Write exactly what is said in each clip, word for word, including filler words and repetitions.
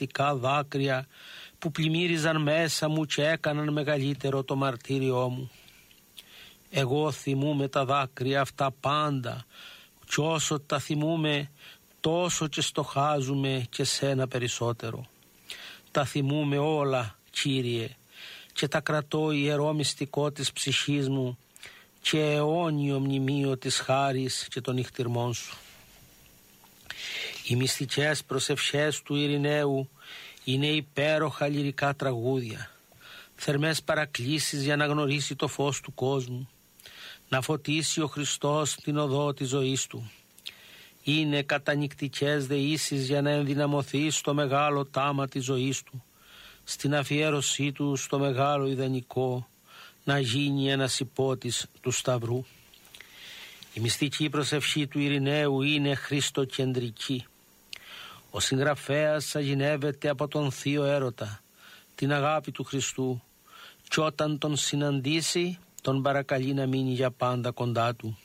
μυστικά δάκρυα που πλημμύριζαν μέσα μου και έκαναν μεγαλύτερο το μαρτύριό μου. Εγώ θυμούμαι τα δάκρυα αυτά πάντα, κι όσο τα θυμούμαι τόσο και στοχάζουμε και σένα περισσότερο. Τα θυμούμαι όλα, Κύριε, και τα κρατώ ιερό μυστικό της ψυχής μου και αιώνιο μνημείο της χάρης και των νυχτηρμών σου. Οι μυστικές προσευχές του Ειρηναίου είναι υπέροχα λυρικά τραγούδια, θερμές παρακλήσεις για να γνωρίσει το φως του κόσμου, να φωτίσει ο Χριστός την οδό της ζωής του. Είναι κατανυκτικές δεήσεις για να ενδυναμωθεί στο μεγάλο τάμα της ζωής του, στην αφιέρωσή του στο μεγάλο ιδανικό, να γίνει ένας υπότης του Σταυρού. Η μυστική προσευχή του Ειρηναίου είναι χριστοκεντρική. Ο συγγραφέας αγινεύεται από τον θείο έρωτα, την αγάπη του Χριστού, κι όταν τον συναντήσει τον παρακαλεί να μείνει για πάντα κοντά του.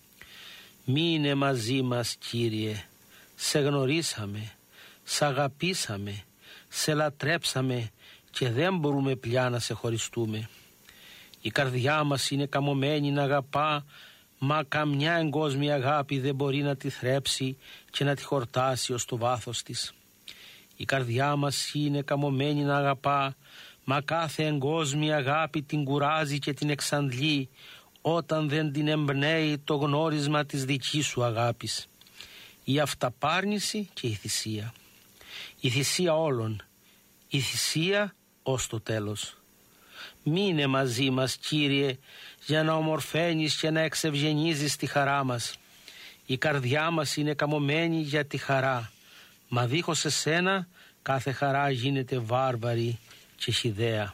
Μείνε μαζί μας, Κύριε, σε γνωρίσαμε, σε αγαπήσαμε, σε λατρέψαμε και δεν μπορούμε πια να σε χωριστούμε. Η καρδιά μας είναι καμωμένη να αγαπά, μα καμιά εγκόσμια αγάπη δεν μπορεί να τη θρέψει και να τη χορτάσει ως το βάθος της. Η καρδιά μας είναι καμωμένη να αγαπά, μα κάθε εγκόσμια αγάπη την κουράζει και την εξαντλεί όταν δεν την εμπνέει το γνώρισμα της δικής σου αγάπης. Η αυταπάρνηση και η θυσία. Η θυσία όλων. Η θυσία ως το τέλος. Μείνε μαζί μας, Κύριε, για να ομορφαίνεις και να εξευγενίζεις τη χαρά μας. Η καρδιά μας είναι καμωμένη για τη χαρά, μα δίχως εσένα κάθε χαρά γίνεται βάρβαρη και χυδαία.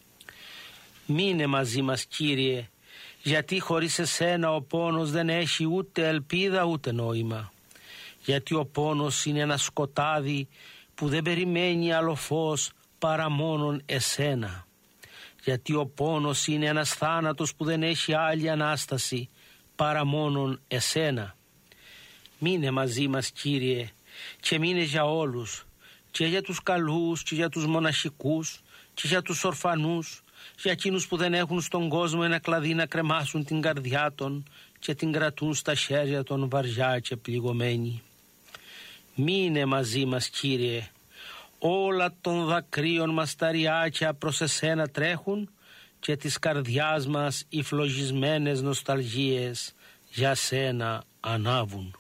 Μείνε μαζί μας, Κύριε, γιατί χωρίς εσένα ο πόνος δεν έχει ούτε ελπίδα ούτε νόημα. Γιατί ο πόνος είναι ένα σκοτάδι που δεν περιμένει άλλο φως παρά μόνον εσένα. Γιατί ο πόνος είναι ένας θάνατος που δεν έχει άλλη ανάσταση παρά μόνον εσένα. Μείνε μαζί μας, Κύριε, και μείνε για όλους, και για τους καλούς και για τους μοναχικούς και για τους ορφανούς, για εκείνους που δεν έχουν στον κόσμο ένα κλαδί να κρεμάσουν την καρδιά των και την κρατούν στα χέρια των βαριά και πληγωμένοι. Μείνε μαζί μας, Κύριε, όλα των δακρύων μας τα ριάκια προς εσένα τρέχουν και της καρδιάς μας οι φλογισμένες νοσταλγίες για σένα ανάβουν.